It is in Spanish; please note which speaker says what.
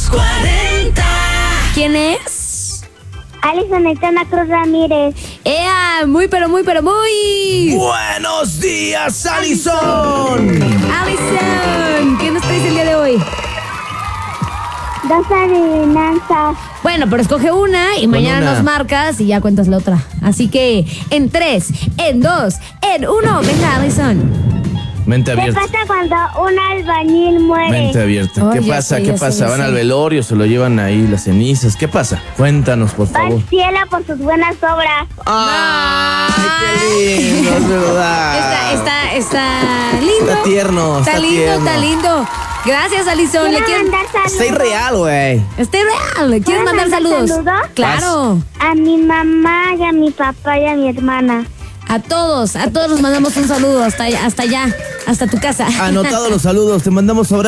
Speaker 1: 40.
Speaker 2: ¿Quién es?
Speaker 3: Alison Aitana Cruz Ramírez.
Speaker 2: ¡Ea! Muy.
Speaker 4: Buenos días, Alison.
Speaker 2: Alison, ¿qué nos traes el día de hoy?
Speaker 3: 2 adivinanzas.
Speaker 2: Bueno, pero escoge una y mañana
Speaker 4: una.
Speaker 2: nos marcas y ya cuentas la otra. Así que en 3, en 2, en 1. Venga, Alison.
Speaker 4: Mente
Speaker 3: ¿Qué
Speaker 4: abierta.
Speaker 3: pasa cuando un albañil muere?
Speaker 4: Mente abierta.
Speaker 2: Oh,
Speaker 4: ¿Qué
Speaker 2: ya
Speaker 4: pasa?
Speaker 2: sé,
Speaker 4: ¿Qué
Speaker 2: ya sé,
Speaker 4: pasa?
Speaker 2: ya
Speaker 4: ¿Van
Speaker 2: sé.
Speaker 4: al velorio? ¿Se lo llevan ahí las cenizas? ¿Qué pasa? Cuéntanos, por
Speaker 3: Va
Speaker 4: favor.
Speaker 3: al cielo por sus buenas obras.
Speaker 4: ¡Ay, qué lindo! Es verdad.
Speaker 2: Está lindo.
Speaker 4: Está tierno,
Speaker 2: Está
Speaker 4: está
Speaker 2: lindo,
Speaker 4: tierno.
Speaker 2: está lindo. Gracias, Alison. ¿Le
Speaker 3: Quiero
Speaker 2: quieres?
Speaker 3: mandar saludos.
Speaker 4: Está irreal, güey.
Speaker 2: Está real. ¿Quieres
Speaker 3: ¿Puedo
Speaker 2: mandar
Speaker 3: mandar
Speaker 2: saludos?
Speaker 3: saludos?
Speaker 2: Claro.
Speaker 3: A mi mamá y a mi papá y a mi hermana.
Speaker 2: A todos nos mandamos un saludo hasta allá, hasta tu casa.
Speaker 4: Anotados los saludos. Te mandamos abrazos.